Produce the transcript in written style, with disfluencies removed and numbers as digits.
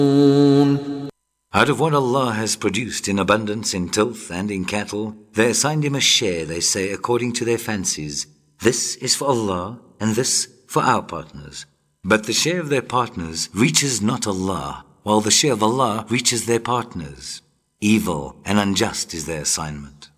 Out of what Allah has produced in abundance in tilth and in cattle, they assigned him a share, they say, according to their fancies. This is for Allah, and this for our partners. But the share of their partners reaches not Allah, while the share of Allah reaches their partners. Evil and unjust is their assignment.